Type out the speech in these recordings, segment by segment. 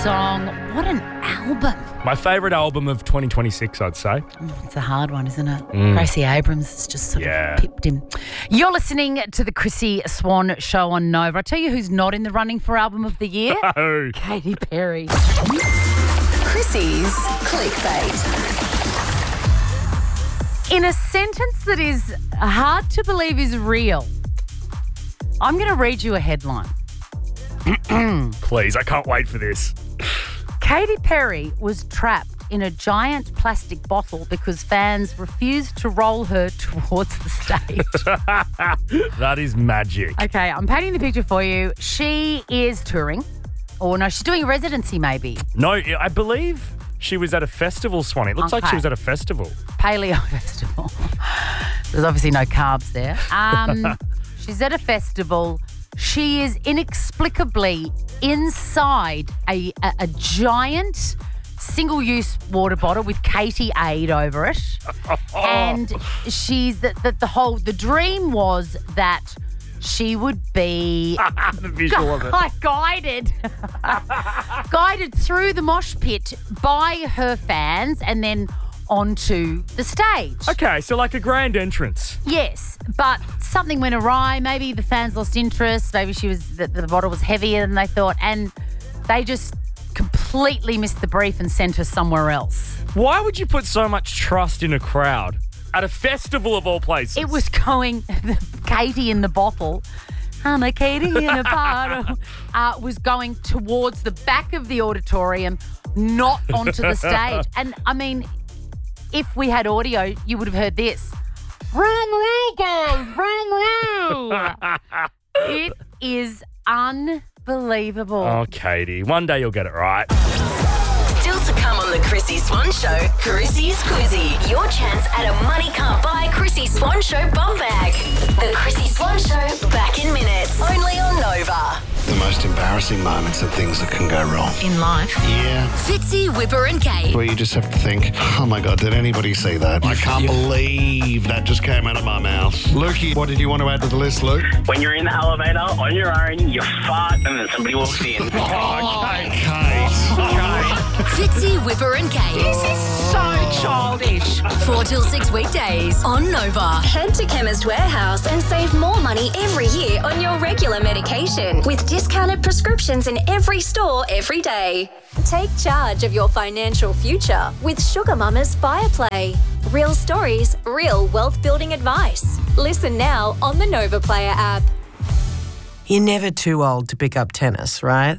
song. What an album. My favourite album of 2026, I'd say. It's a hard one, isn't it? Gracie Abrams has just sort of pipped him. You're listening to the Chrissy Swan Show on Nova. I tell you who's not in the running for Album of the Year. Oh. Katy Perry. Chrissy's Clickbait. In a sentence that is hard to believe is real, I'm going to read you a headline. Please, I can't wait for this. Katy Perry was trapped in a giant plastic bottle because fans refused to roll her towards the stage. That is magic. Okay, I'm painting the picture for you. She is touring. Or no, she's doing a residency maybe. No, I believe she was at a festival, Swanee. It looks like she was at a festival. Paleo festival. There's obviously no carbs there. She's at a festival. She is inexplicably inside a giant single-use water bottle with Katy Aid over it. And she's the dream was that she would be the visual of it. guided through the mosh pit by her fans and then onto the stage. Okay, so like a grand entrance. Yes, but something went awry. Maybe the fans lost interest. Maybe the bottle was heavier than they thought, and they just completely missed the brief and sent her somewhere else. Why would you put so much trust in a crowd at a festival of all places? It was going, Katy in the bottle. I'm a Katy in a bottle. Was going towards the back of the auditorium, not onto the stage. And I mean, if we had audio, you would have heard this. Wrong rule, guys. Wrong rule. It is unbelievable. Oh, Katy, one day you'll get it right. Still to come on the Chrissy Swan Show, Chrissy's Quizzy. Your chance at a money can't buy Chrissy Swan Show bum bag. The Chrissy Swan Show, back in minutes. Only on Nova. The most embarrassing moments are things that can go wrong. In life. Yeah. Fitzy, Whipper and Kate. Where you just have to think, oh my God, did anybody see that? I can't believe that just came out of my mouth. Lukey, what did you want to add to the list, Luke? When you're in the elevator on your own, you fart and then somebody walks in. Kate. Fitzy, Whipper and Kate. This is so childish. 4 till 6 weekdays on Nova. Head to Chemist Warehouse and save more money every year on your regular medication with discounted prescriptions in every store every day. Take charge of your financial future with Sugar Mama's Fireplay. Real stories, real wealth-building advice. Listen now on the Nova Player app. You're never too old to pick up tennis, right?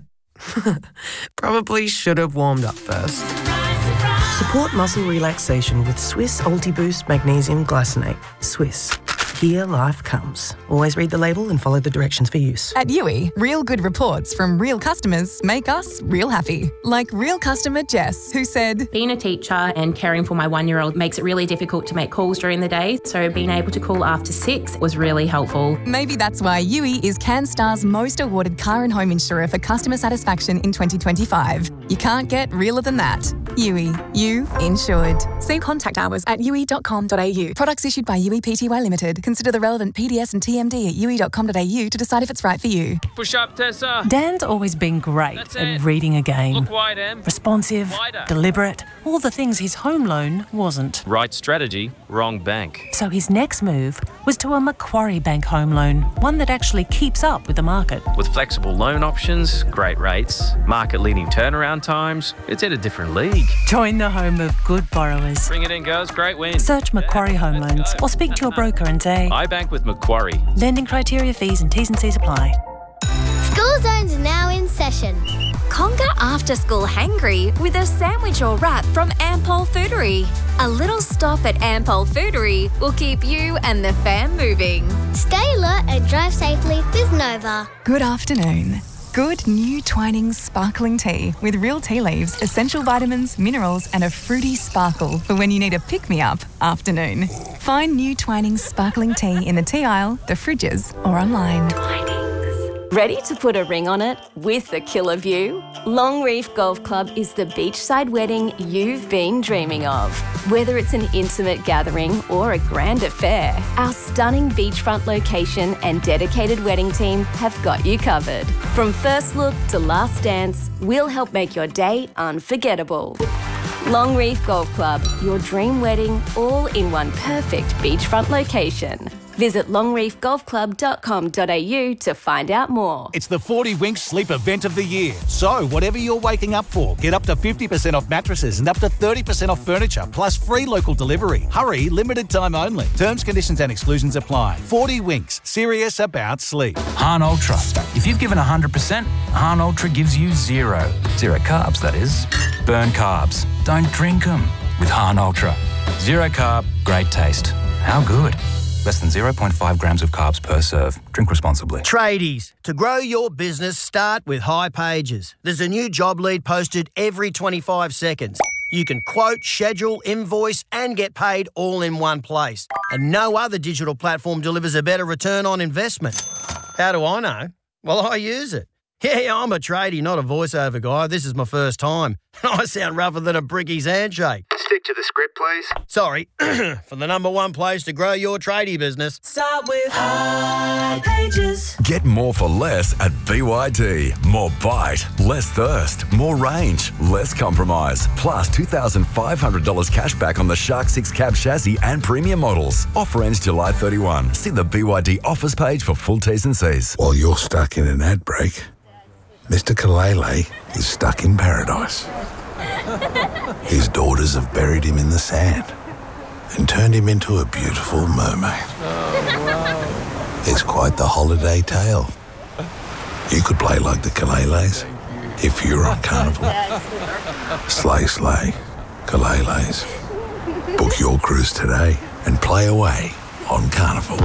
Probably should have warmed up first. Support muscle relaxation with Swiss Ultiboost Magnesium Glycinate. Swiss. Here life comes. Always read the label and follow the directions for use. At Yui, real good reports from real customers make us real happy. Like real customer Jess, who said, being a teacher and caring for my 1-year-old makes it really difficult to make calls during the day, so being able to call after 6 was really helpful. Maybe that's why Yui is CanStar's most awarded car and home insurer for customer satisfaction in 2025. You can't get realer than that. Yui, you insured. See contact hours at yui.com.au. Products issued by Yui Pty Limited. Consider the relevant PDS and TMD at yui.com.au to decide if it's right for you. Push up, Tessa. Dan's always been great at reading a game. Look wide, Em. Responsive, Wider. deliberate, all the things his home loan wasn't. Right strategy, wrong bank. So his next move was to a Macquarie Bank home loan, one that actually keeps up with the market. With flexible loan options, great rates, market-leading turnaround times, it's at a different league. Join the home of good borrowers. Bring it in, girls. Great win. Search Macquarie Home Loans or speak to your broker and say, I bank with Macquarie. lending criteria, fees and T's and C's apply. School Zone's now in session. Conquer after-school hangry with a sandwich or wrap from Ampol Foodery. A little stop at Ampol Foodery will keep you and the fam moving. Stay alert and drive safely with Nova. Good afternoon. Good new Twinings sparkling tea with real tea leaves, essential vitamins, minerals and a fruity sparkle for when you need a pick-me-up afternoon. Find new Twinings sparkling tea in the tea aisle, the fridges or online. Ready to put a ring on it with a killer view? Longreef Golf Club is the beachside wedding you've been dreaming of. Whether it's an intimate gathering or a grand affair, our stunning beachfront location and dedicated wedding team have got you covered. From first look to last dance, we'll help make your day unforgettable. Longreef Golf Club, your dream wedding all in one perfect beachfront location. Visit longreefgolfclub.com.au to find out more. It's the 40 Winks Sleep Event of the Year. So, whatever you're waking up for, get up to 50% off mattresses and up to 30% off furniture, plus free local delivery. Hurry, limited time only. Terms, conditions and exclusions apply. 40 Winks, serious about sleep. Hahn Ultra. If you've given 100%, Hahn Ultra gives you zero. Zero carbs, that is. Burn carbs. Don't drink them with Hahn Ultra. Zero carb, great taste. How good? Less than 0.5 grams of carbs per serve. Drink responsibly. Tradies, to grow your business, start with High Pages. There's a new job lead posted every 25 seconds. You can quote, schedule, invoice and get paid all in one place. And no other digital platform delivers a better return on investment. How do I know? Well, I use it. Yeah, I'm a tradie, not a voiceover guy. This is my first time. I sound rougher than a bricky's handshake. Stick to the script, please. Sorry, for the number one place to grow your tradie business. Start with High Pages. Get more for less at BYD. More bite, less thirst, more range, less compromise. Plus $2,500 cash back on the Shark 6 cab chassis and premium models. Offer ends July 31. See the BYD offers page for full T's and C's. While you're stuck in an ad break, Mr. Kalele is stuck in paradise. His daughters have buried him in the sand and turned him into a beautiful mermaid. Oh, wow. It's quite the holiday tale. You could play like the Kaleles if you were on Carnival. Slay, slay, Kaleles. Book your cruise today and play away on Carnival.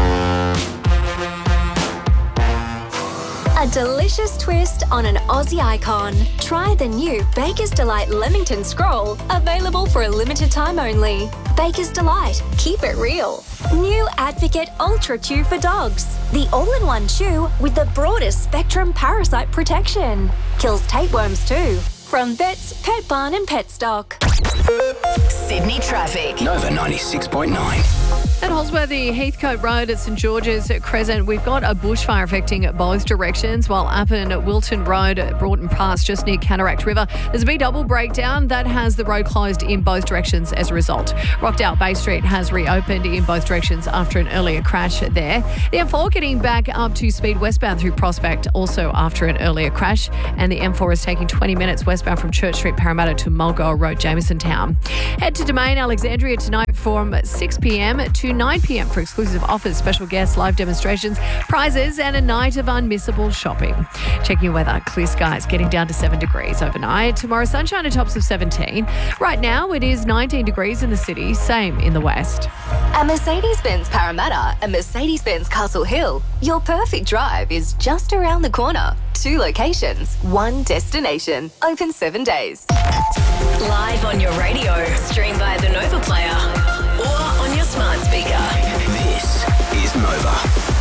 A delicious twist on an Aussie icon. Try the new Baker's Delight Leamington Scroll, available for a limited time only. Baker's Delight, keep it real. New Advocate Ultra Chew for dogs. The all-in-one chew with the broadest spectrum parasite protection. Kills tapeworms too. From Vets, Pet Barn and Pet Stock. Sydney traffic. Nova 96.9. At Holsworthy Heathcote Road at St George's Crescent, we've got a bushfire affecting both directions, while up in Wilton Road at Broughton Pass, just near Cataract River, there's a B-double breakdown that has the road closed in both directions as a result. Rockdale Bay Street has reopened in both directions after an earlier crash there. The M4 getting back up to speed westbound through Prospect, also after an earlier crash, and the M4 is taking 20 minutes westbound from Church Street, Parramatta to Mulgoa Road, Jameson Town. Head to Domain, Alexandria tonight from 6 p.m. to 9 p.m. for exclusive offers, special guests, live demonstrations, prizes and a night of unmissable shopping. Checking your weather, clear skies, getting down to 7 degrees overnight. Tomorrow, sunshine at tops of 17. Right now, it is 19 degrees in the city, same in the west. At Mercedes-Benz Parramatta and Mercedes-Benz Castle Hill, your perfect drive is just around the corner. 2 locations, 1 destination. Open 7 days. Live on your radio, stream via the Nova Player or on your smart speaker. This is Nova.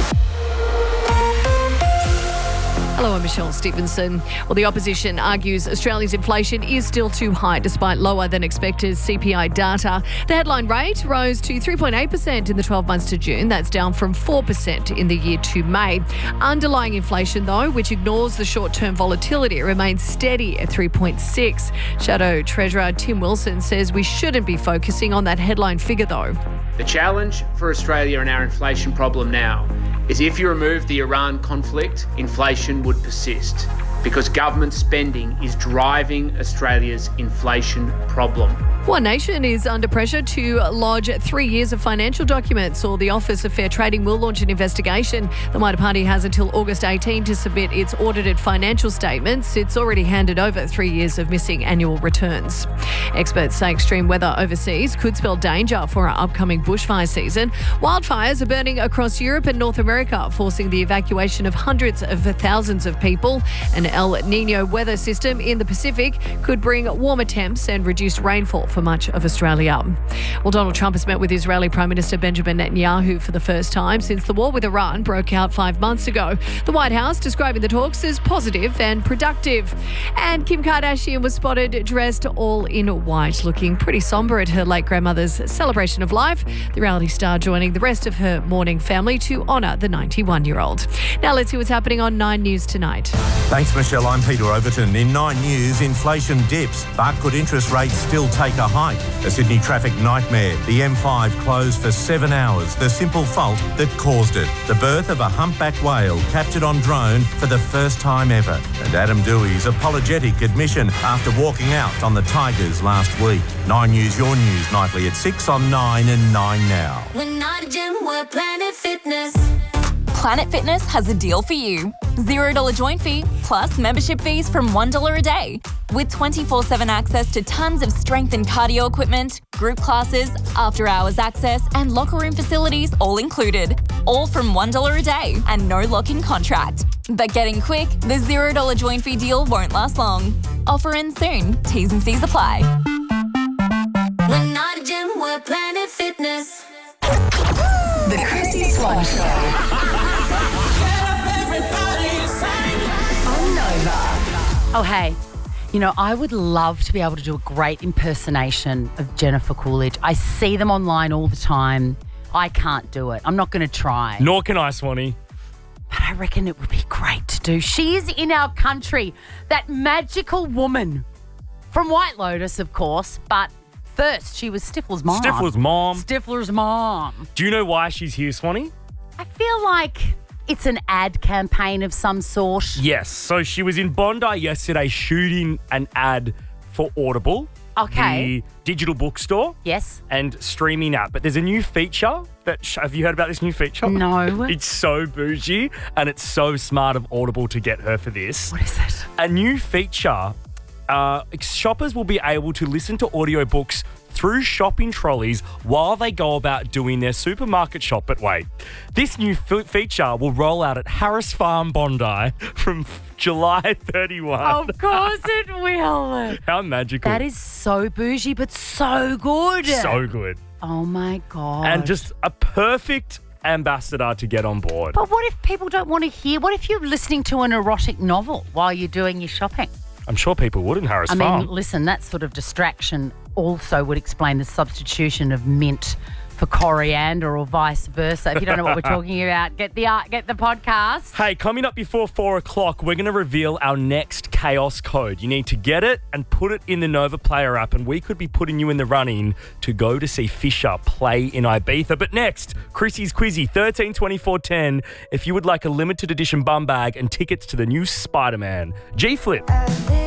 Hello, I'm Michelle Stevenson. Well, the opposition argues Australia's inflation is still too high despite lower than expected CPI data. The headline rate rose to 3.8% in the 12 months to June. That's down from 4% in the year to May. Underlying inflation, though, which ignores the short-term volatility, remains steady at 3.6%. Shadow Treasurer Tim Wilson says we shouldn't be focusing on that headline figure, though. The challenge for Australia and our inflation problem now is if you remove the Iran conflict, inflation would persist because government spending is driving Australia's inflation problem. One Nation is under pressure to lodge 3 years of financial documents, or the Office of Fair Trading will launch an investigation. The Mitre Party has until August 18 to submit its audited financial statements. It's already handed over 3 years of missing annual returns. Experts say extreme weather overseas could spell danger for our upcoming bushfire season. Wildfires are burning across Europe and North America, forcing the evacuation of hundreds of thousands of people. An El Nino weather system in the Pacific could bring warmer temps and reduced rainfall for for much of Australia. Well, Donald Trump has met with Israeli Prime Minister Benjamin Netanyahu for the first time since the war with Iran broke out 5 months ago. The White House describing the talks as positive and productive. And Kim Kardashian was spotted dressed all in white, looking pretty somber at her late grandmother's celebration of life. The reality star joining the rest of her mourning family to honour the 91-year-old. Now let's see what's happening on 9 News tonight. Thanks, Michelle. I'm Peter Overton. In 9 News, inflation dips, but could interest rates still take a hike? A Sydney traffic nightmare. The M5 closed for 7 hours. The simple fault that caused it. The birth of a humpback whale captured on drone for the first time ever. And Adam Dewey's apologetic admission after walking out on the Tigers last week. 9 News, your news, nightly at 6 on 9 and 9 now. We're not a gym, we're Planet Fitness. Planet Fitness has a deal for you. $0 joint fee plus membership fees from $1 a day. With 24/7 access to tons of strength and cardio equipment, group classes, after-hours access and locker room facilities all included. All from $1 a day and no lock-in contract. But getting quick, the $0 joint fee deal won't last long. Offer ends soon. T's and C's apply. We're not a gym, we're Planet Fitness. The Chrissy Swan Show. On Nova. Oh, hey. You know, I would love to be able to do a great impersonation of Jennifer Coolidge. I see them online all the time. I can't do it. I'm not going to try. Nor can I, Swanee. But I reckon it would be great to do. She is in our country, that magical woman from White Lotus, of course, but first she was Stifler's mom. Stifler's mom. Do you know why she's here, Swanee? I feel like it's an ad campaign of some sort. Yes. So she was in Bondi yesterday shooting an ad for Audible. Okay. The digital bookstore. Yes. And streaming app. But there's a new feature have you heard about this new feature? No. It's so bougie and it's so smart of Audible to get her for this. What is it? A new feature. Shoppers will be able to listen to audiobooks through shopping trolleys while they go about doing their supermarket shop. But wait, this new feature will roll out at Harris Farm Bondi from July 31. Of course it will. How magical. That is so bougie, but so good. So good. Oh, my God. And just a perfect ambassador to get on board. But what if people don't want to hear? What if you're listening to an erotic novel while you're doing your shopping? I'm sure people would in Harris Farm. I mean, listen, that sort of distraction also would explain the substitution of mint for coriander or vice versa. If you don't know what we're talking about, get the podcast. Hey, coming up before 4 o'clock, we're going to reveal our next Chaos code. You need to get it and put it in the Nova Player app, and we could be putting you in the running to go to see Fisher play in Ibiza. But next, Chrissy's Quizzy, 13 24 10. If you would like a limited edition bum bag and tickets to the new Spider-Man, G-Flip.